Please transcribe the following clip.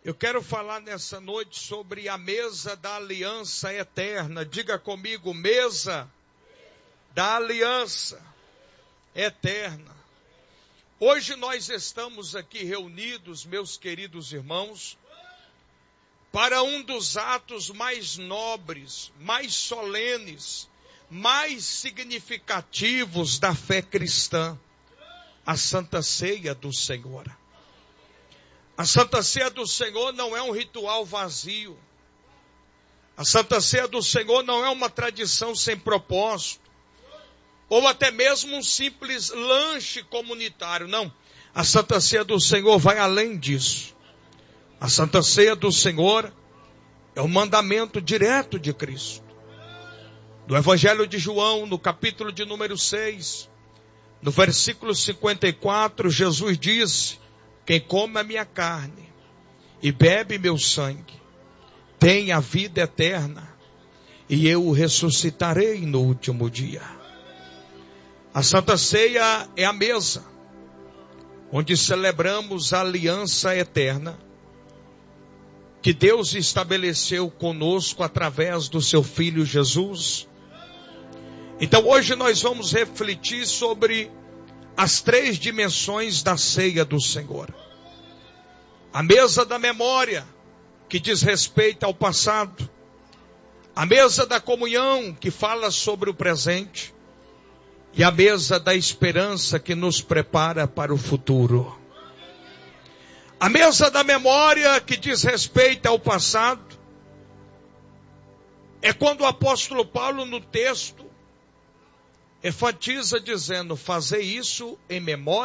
Eu quero falar nessa noite sobre a mesa da aliança eterna. Diga comigo, mesa da aliança eterna. Hoje nós estamos aqui reunidos, meus queridos irmãos, para um dos atos mais nobres, mais solenes, mais significativos da fé cristã, a Santa Ceia do Senhor. A Santa Ceia do Senhor não é um ritual vazio. A Santa Ceia do Senhor não é uma tradição sem propósito. Ou até mesmo um simples lanche comunitário. Não. A Santa Ceia do Senhor vai além disso. A Santa Ceia do Senhor é um mandamento direto de Cristo. Do Evangelho de João, no capítulo de número 6, no versículo 54, Jesus disse: quem come a minha carne e bebe meu sangue tem a vida eterna, e eu o ressuscitarei no último dia. A Santa Ceia é a mesa onde celebramos a aliança eterna que Deus estabeleceu conosco através do seu Filho Jesus. Então hoje nós vamos refletir sobre as três dimensões da ceia do Senhor. A mesa da memória, que diz respeito ao passado. A mesa da comunhão, que fala sobre o presente. E a mesa da esperança, que nos prepara para o futuro. A mesa da memória, que diz respeito ao passado, é quando o apóstolo Paulo, no texto, enfatiza dizendo: fazer isso em memória